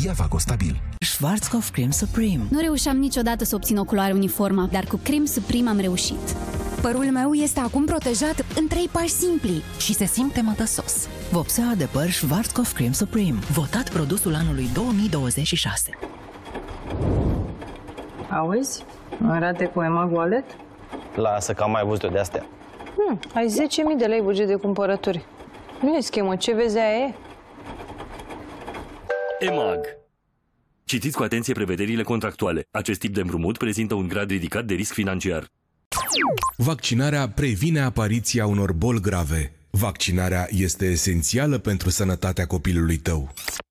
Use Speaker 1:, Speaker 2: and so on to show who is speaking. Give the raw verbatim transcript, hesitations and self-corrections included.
Speaker 1: Ia Vacostabil.
Speaker 2: Schwarzkopf Creme Supreme.
Speaker 3: Nu reușeam niciodată să obțin o culoare uniformă, dar cu Creme Supreme am reușit.
Speaker 4: Părul meu este acum protejat în trei pași simpli și se simte mătăsos.
Speaker 2: Vopsea de păr Schwarzkopf Creme Supreme. Votat produsul anului două mii douăzeci și șase.
Speaker 5: Auzi? Arate cu Emag Wallet?
Speaker 6: Lasă că am mai văzut eu de astea.
Speaker 5: Hmm, ai zece mii de lei buget de cumpărături. Nu e schemă, ce vezi aia e?
Speaker 7: Emag. Citiți cu atenție prevederile contractuale. Acest tip de împrumut prezintă un grad ridicat de risc financiar.
Speaker 8: Vaccinarea previne apariția unor boli grave. Vaccinarea este esențială pentru sănătatea copilului tău.